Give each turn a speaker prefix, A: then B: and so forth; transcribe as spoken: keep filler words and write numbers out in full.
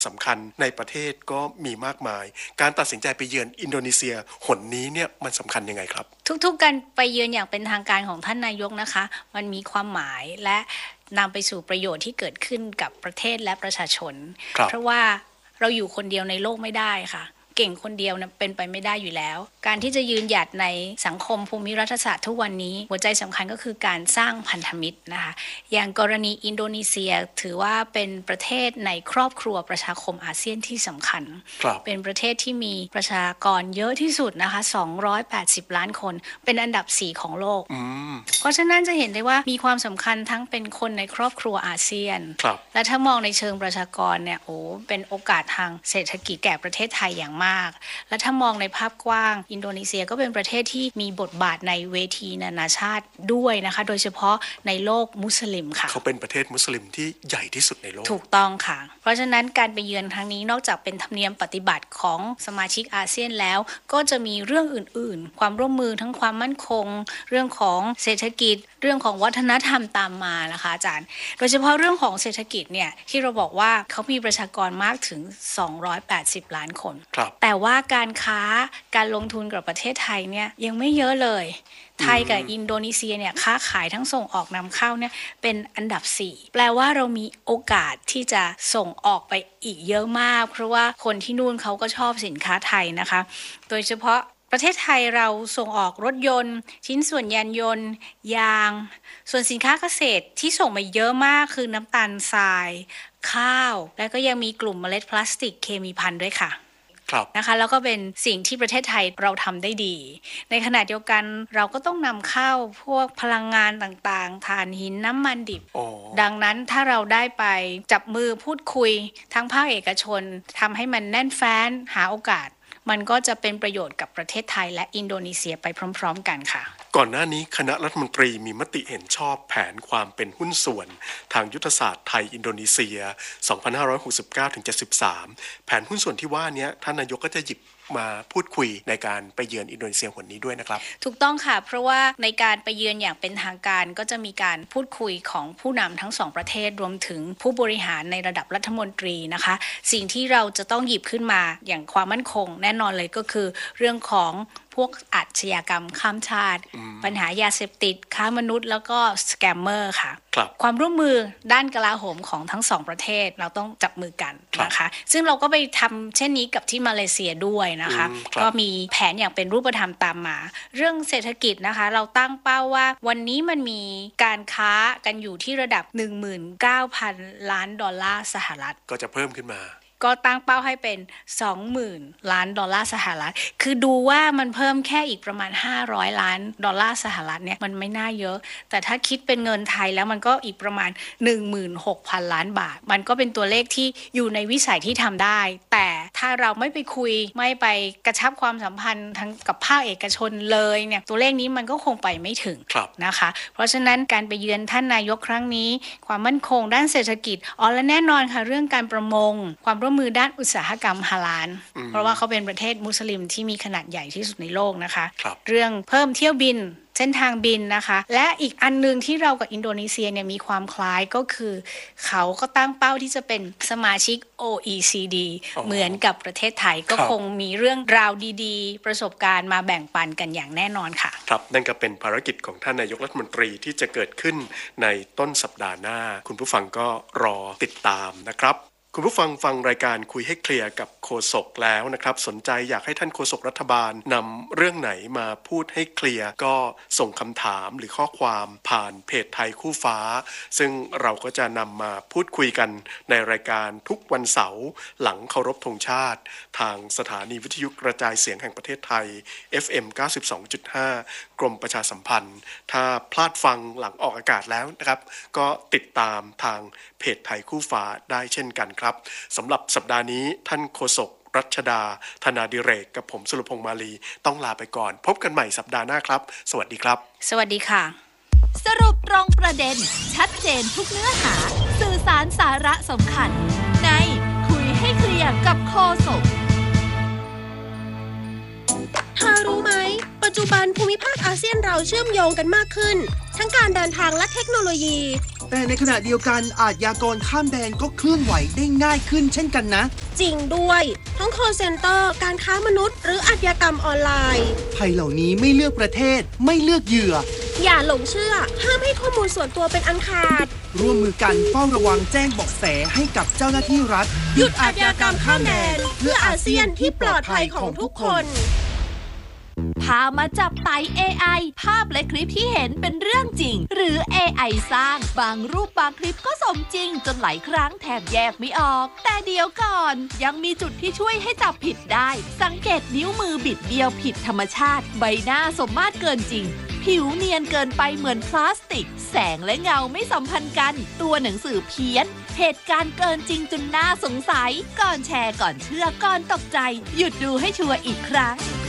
A: สำคัญในประเทศก็มีมากมายการตัดสินใจไปเยือนอินโดนีเซียหนนี้เนี่ยมันสำคัญยังไงครับ
B: ทุกๆการไปเยือนอย่างเป็นทางการของท่านนายกนะคะมันมีความหมายและนำไปสู่ประโยชน์ที่เกิดขึ้นกับประเทศและประชาชนเพราะว่าเราอยู่คนเดียวในโลกไม่ได้ค่ะเก่งคนเดียวนะเป็นไปไม่ได้อยู่แล้วการที่จะยืนหยัดในสังคมภูมิรัฐศาสตร์ทุกวันนี้หัวใจสำคัญก็คือการสร้างพันธมิตรนะคะอย่างกรณีอินโดนีเซียถือว่าเป็นประเทศในครอบครัวประชาคมอาเซียนที่สำคัญเป็นประเทศที่มีประชากรเยอะที่สุดนะคะสองร้อยแปดสิบล้านคนเป็นอันดับสี่ของโลกเพราะฉะนั้นจะเห็นได้ว่ามีความสำคัญทั้งเป็นคนในครอบครัวอาเซียนและถ้ามองในเชิงประชากรเนี่ยโอ้เป็นโอกาสทางเศรษฐกิจแก่ประเทศไทยอย่างมากและถ้ามองในภาพกว้างอินโดนีเซียก็เป็นประเทศที่มีบทบาทในเวทีนานาชาติด้วยนะคะโดยเฉพาะในโลกมุสลิมค่ะ
A: เขาเป็นประเทศมุสลิมที่ใหญ่ที่สุดในโลก
B: ถูกต้องค่ะเพราะฉะนั้นการไปเยือนครั้งนี้นอกจากเป็นธรรมเนียมปฏิบัติของสมาชิกอาเซียนแล้วก็จะมีเรื่องอื่นๆความร่วมมือทั้งความมั่นคงเรื่องของเศรษฐกิจเรื่องของวัฒนธรรมตามมานะคะอาจารย์โดยเฉพาะเรื่องของเศรษฐกิจเนี่ยที่เราบอกว่าเขามีประชากรมากถึงสองร้อยแปดสิบล้านคนแต่ว่าการค้าการลงทุนกับประเทศไทยเนี่ยยังไม่เยอะเลยไทยกับอินโดนีเซียเนี่ยค้าขายทั้งส่งออกนำเข้าเนี่ยเป็นอันดับสี่แปลว่าเรามีโอกาสที่จะส่งออกไปอีกเยอะมากเพราะว่าคนที่นู่นเขาก็ชอบสินค้าไทยนะคะโดยเฉพาะประเทศไทยเราส่งออกรถยนต์ชิ้นส่วนยานยนต์ยางส่วนสินค้าเกษตรที่ส่งมาเยอะมากคือน้ำตาลทรายข้าวและก็ยังมีกลุ่มเมล็ดพลาสติกเคมีภัณฑ์ด้วยค่ะนะคะแล้วก็เป็นสิ่งที่ประเทศไทยเราทำได้ดีในขณะเดียวกันเราก็ต้องนำเข้าพวกพลังงานต่างๆถ่านหินน้ำมันดิบดังนั้นถ้าเราได้ไปจับมือพูดคุยทั้งภาคเอกชนทำให้มันแน่นแฟ้นหาโอกาสมันก็จะเป็นประโยชน์กับประเทศไทยและอินโดนีเซียไปพร้อมๆกันค่ะ
A: ก่อนหน้านี้คณะรัฐมนตรีมีมติเห็นชอบแผนความเป็นหุ้นส่วนทางยุทธศาสตร์ไทยอินโดนีเซีย สองพันห้าร้อยหกสิบเก้าถึงเจ็ดสิบสาม แผนหุ้นส่วนที่ว่านี้ท่านนายกก็จะหยิบมาพูดคุยในการไปเยือนอินโดนีเซียหนนี้ด้วยนะครับ
B: ถูกต้องค่ะเพราะว่าในการไปเยือนอย่างเป็นทางการก็จะมีการพูดคุยของผู้นำทั้งสองประเทศรวมถึงผู้บริหารในระดับรัฐมนตรีนะคะสิ่งที่เราจะต้องหยิบขึ้นมาอย่างความมั่นคงแน่นอนเลยก็คือเรื่องของพวกอาชญากรรมข้ามชาติปัญหายาเสพติดค้ามนุษย์แล้วก็สแกมเมอร์ค่ะความร่วมมือด้านกลาโหมของทั้งสองประเทศเราต้องจับมือกันนะคะซึ่งเราก็ไปทำเช่นนี้กับที่มาเลเซียด้วยนะคะก็มีแผนอย่างเป็นรูปธรรมตามมาเรื่องเศรษฐกิจนะคะเราตั้งเป้าว่าวันนี้มันมีการค้ากันอยู่ที่ระดับ หนึ่งหมื่นเก้าพัน ล้านดอลลาร์สหรัฐ
A: ก็จะเพิ่มขึ้นมา
B: ก็ตั้งเป้าให้เป็น สองหมื่น ล้านดอลลาร์สหรัฐคือดูว่ามันเพิ่มแค่อีกประมาณห้าร้อยล้านดอลลาร์สหรัฐเนี่ยมันไม่น่าเยอะแต่ถ้าคิดเป็นเงินไทยแล้วมันก็อีกประมาณ หนึ่งหมื่นหกพัน ล้านบาทมันก็เป็นตัวเลขที่อยู่ในวิสัยที่ทำได้แต่ถ้าเราไม่ไปคุยไม่ไปกระชับความสัมพันธ์ทั้งกับภาคเอกชนเลยเนี่ยตัวเลขนี้มันก็คงไปไม่ถึงนะคะเพราะฉะนั้นการไปเยือนท่านนายกครั้งนี้ความมั่นคงด้านเศรษฐกิจอ๋อและแน่นอนค่ะเรื่องการประมงความร่วมมือด้านอุตสาหกรรมฮาลาลเพราะว่าเขาเป็นประเทศมุสลิมที่มีขนาดใหญ่ที่สุดในโลกนะคะเรื่องเพิ่มเที่ยวบินเส้นทางบินนะคะและอีกอันนึงที่เรากับอินโดนีเซียเนี่ยมีความคล้ายก็คือเขาก็ตั้งเป้าที่จะเป็นสมาชิก โอ อี ซี ดี เหมือนกับประเทศไทยก็คงมีเรื่องราวดีๆประสบการณ์มาแบ่งปันกันอย่างแน่นอนค่ะ
A: ครับนั่นก็เป็นภารกิจของท่านนายกรัฐมนตรีที่จะเกิดขึ้นในต้นสัปดาห์หน้าคุณผู้ฟังก็รอติดตามนะครับคุณผู้ฟังฟังรายการคุยให้เคลียร์กับโฆษกแล้วนะครับสนใจอยากให้ท่านโฆษกรัฐบาลนำเรื่องไหนมาพูดให้เคลียร์ก็ส่งคำถามหรือข้อความผ่านเพจไทยคู่ฟ้าซึ่งเราก็จะนำมาพูดคุยกันในรายการทุกวันเสาร์หลังเคารพธงชาติทางสถานีวิทยุกระจายเสียงแห่งประเทศไทย เอฟ เอ็ม เก้าสิบสองจุดห้า กรมประชาสัมพันธ์ถ้าพลาดฟังหลังออกอากาศแล้วนะครับก็ติดตามทางเพจไทยคู่ฟ้าได้เช่นกันครับสำหรับสัปดาห์นี้ท่านโฆษกรัชดาธนาดิเรกกับผมสุรพงษ์มาลีต้องลาไปก่อนพบกันใหม่สัปดาห์หน้าครับสวัสดีครับ
B: สวัสดีค่ะ
C: สรุปตรงประเด็นชัดเจนทุกเนื้อหาสื่อสารสาระสำคัญในคุยให้เคลียร์กับโฆษก
D: เธอรู้ไหมปัจจุบันภูมิภาคอาเซียนเราเชื่อมโยงกันมากขึ้นทั้งการเดินทางและเทคโนโลยี
E: แต่ในขณะเดียวกันอาชญากรข้ามแดนก็เคลื่อนไหวได้ง่ายขึ้นเช่นกันนะ
D: จริงด้วยทั้ง call center การค้ามนุษย์หรืออาชญากรรมออนไลน์
E: ภัยเหล่านี้ไม่เลือกประเทศไม่เลือกเหยื่อ
D: อย่าหลงเชื่อห้ามให้ข้อมูลส่วนตัวเป็นอันขาด
E: ร่วมมือกันเฝ้าระวังแจ้งเบาะแสให้กับเจ้าหน้าที่รัฐ
D: หยุดอาชญากรรมข้ามแดนเพื่ออาเซียนที่ปลอดภัยของทุกคน
C: พามาจับไต่ เอ ไอ ภาพและคลิปที่เห็นเป็นเรื่องจริงหรือ เอ ไอ สร้างบางรูปบางคลิปก็สมจริงจนหลายครั้งแทบแยกไม่ออกแต่เดี๋ยวก่อนยังมีจุดที่ช่วยให้จับผิดได้สังเกตนิ้วมือบิดเบี้ยวผิดธรรมชาติใบหน้าสมมาตรเกินจริงผิวเนียนเกินไปเหมือนพลาสติกแสงและเงาไม่สัมพันธ์กันตัวหนังสือเพี้ยนเหตุการณ์เกินจริงจนน่าสงสัยก่อนแชร์ก่อนเชื่อก่อนตกใจหยุดดูให้ชัวร์อีกครั้ง